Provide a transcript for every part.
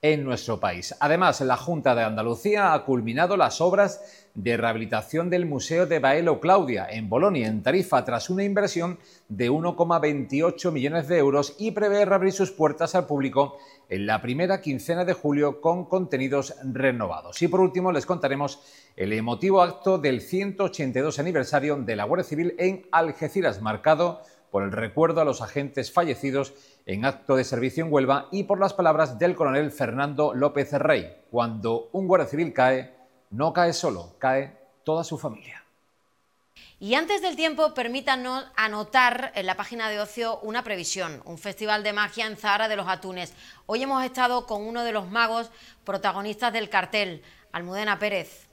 en nuestro país. Además, la Junta de Andalucía ha culminado las obras de rehabilitación del Museo de Baelo Claudia en Bolonia, en Tarifa, tras una inversión de 1,28 millones de euros y prevé reabrir sus puertas al público en la primera quincena de julio con contenidos renovados. Y por último, les contaremos el emotivo acto del 182 aniversario de la Guardia Civil en Algeciras, marcado por el recuerdo a los agentes fallecidos en acto de servicio en Huelva y por las palabras del coronel Fernando López Rey: cuando un guardia civil cae, no cae solo, cae toda su familia. Y antes del tiempo, permítanos anotar en la página de ocio una previsión, un festival de magia en Zahara de los Atunes. Hoy hemos estado con uno de los magos protagonistas del cartel, Almudena Pérez.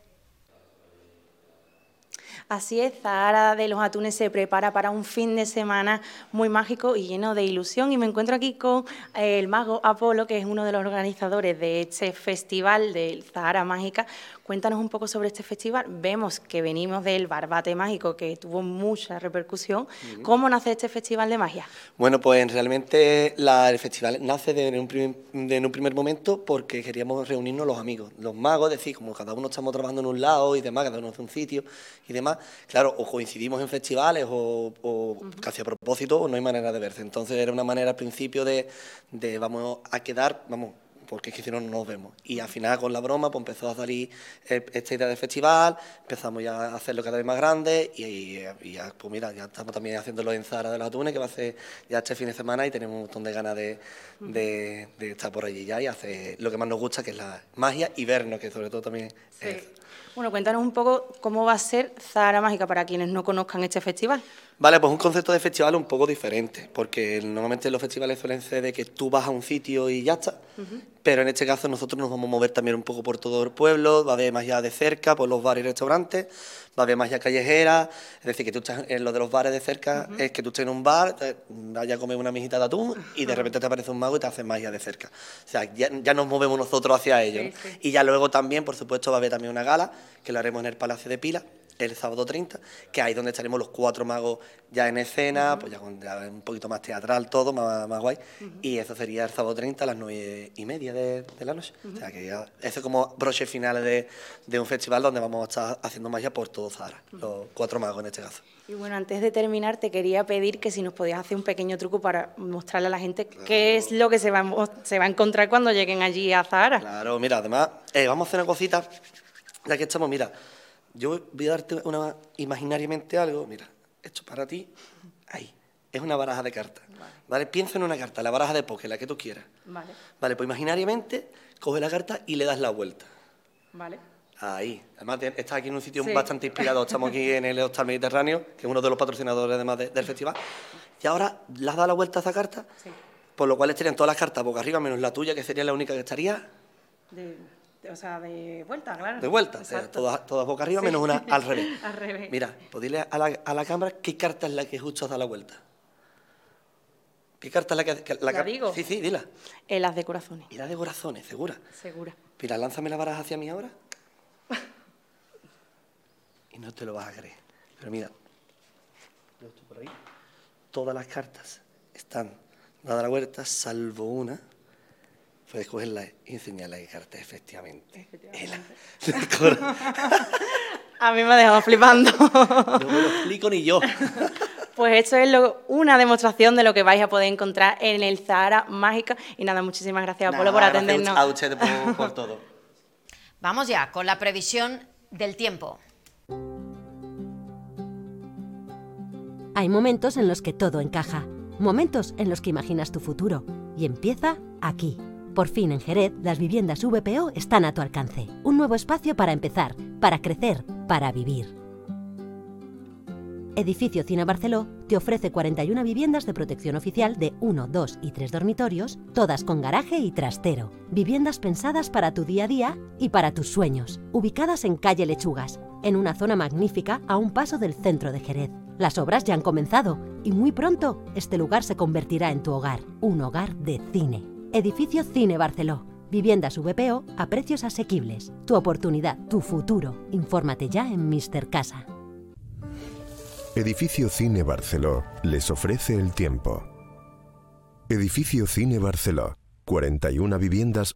Así es, Zahara de los Atunes se prepara para un fin de semana muy mágico y lleno de ilusión, y me encuentro aquí con el mago Apolo, que es uno de los organizadores de este festival de Zahara Mágica. Cuéntanos un poco sobre este festival. Vemos que venimos del Barbate Mágico, que tuvo mucha repercusión. ¿Cómo nace este festival de magia? Bueno, pues realmente el festival nace en un primer momento porque queríamos reunirnos los amigos, los magos, es decir, como cada uno estamos trabajando en un lado y demás, cada uno hace un sitio y demás, claro, o coincidimos en festivales o casi a propósito, o no hay manera de verse. Entonces era una manera al principio de vamos a quedar, porque es que si no, no nos vemos. Y al final, con la broma, pues empezó a salir esta idea de festival, empezamos ya a hacerlo cada vez más grande y ya, pues mira, ya estamos también haciéndolo en Zahara de los Atunes, que va a ser ya este fin de semana, y tenemos un montón de ganas de estar por allí ya y hacer lo que más nos gusta, que es la magia, y vernos, que sobre todo también es... Bueno, cuéntanos un poco cómo va a ser Zahara Mágica para quienes no conozcan este festival. Vale, pues un concepto de festival un poco diferente, porque normalmente los festivales suelen ser de que tú vas a un sitio y ya está, pero en este caso nosotros nos vamos a mover también un poco por todo el pueblo, va a haber magia de cerca, por los bares y restaurantes, va a haber magia callejera, es decir, que tú estás en lo de los bares de cerca, es que tú estés en un bar, vayas a comer una mijita de atún y de repente te aparece un mago y te hace magia de cerca. O sea, ya nos movemos nosotros hacia ello, ¿no? Sí. Y ya luego también, por supuesto, va a haber también una gala, que lo haremos en el Palacio de Pilas, el sábado 30, que ahí donde estaremos los 4 magos ya en escena, pues ya un poquito más teatral todo, más guay, y eso sería el sábado 30 a las 9:30 de la noche. O sea que ya, eso es como broche final de un festival donde vamos a estar haciendo magia por todo Zahara, los 4 magos en este caso. Y bueno, antes de terminar, te quería pedir que si nos podías hacer un pequeño truco para mostrarle a la gente qué es lo que se va a encontrar cuando lleguen allí a Zahara. Claro, mira, además, vamos a hacer una cosita, ya que estamos, mira, yo voy a darte imaginariamente algo, mira, esto para ti, ahí, es una baraja de cartas, ¿vale? Piensa en una carta, la baraja de póker, la que tú quieras. Vale, pues imaginariamente coge la carta y le das la vuelta. Vale. Ahí, además estás aquí en un sitio bastante inspirado, estamos aquí en el Hostal Mediterráneo, que es uno de los patrocinadores además del festival, y ahora le has dado la vuelta a esa carta, por lo cual estarían todas las cartas boca arriba, menos la tuya, que sería la única que estaría... de vuelta, claro. De vuelta, todas boca arriba, menos una al revés. Al revés. Mira, pues dile a la cámara qué carta es la que justo has dado la vuelta. ¿Qué carta es la que... ¿La digo? Sí, dila. Las de corazones. ¿Y las de corazones, segura? Segura. Mira, lánzame la baraja hacia mí ahora. Y no te lo vas a creer. Pero mira, yo estoy por ahí. Todas las cartas están dadas la vuelta, salvo una. Puedes cogerla y enseñarla qué carta, efectivamente. A mí me ha dejado flipando. No me lo explico ni yo. Pues esto es una demostración de lo que vais a poder encontrar en el Zahara Mágica. Y nada, muchísimas gracias, Apolo, por atendernos. A ustedes por todo. Vamos ya con la previsión del tiempo. Hay momentos en los que todo encaja, momentos en los que imaginas tu futuro, y empieza aquí. Por fin en Jerez, las viviendas VPO están a tu alcance. Un nuevo espacio para empezar, para crecer, para vivir. Edificio Cine Barceló te ofrece 41 viviendas de protección oficial de 1, 2 y 3 dormitorios, todas con garaje y trastero. Viviendas pensadas para tu día a día y para tus sueños. Ubicadas en calle Lechugas, en una zona magnífica a un paso del centro de Jerez. Las obras ya han comenzado y muy pronto este lugar se convertirá en tu hogar, un hogar de cine. Edificio Cine Barceló. Viviendas VPO a precios asequibles. Tu oportunidad, tu futuro. Infórmate ya en Mr. Casa. Edificio Cine Barceló les ofrece el tiempo. Edificio Cine Barceló. 41 viviendas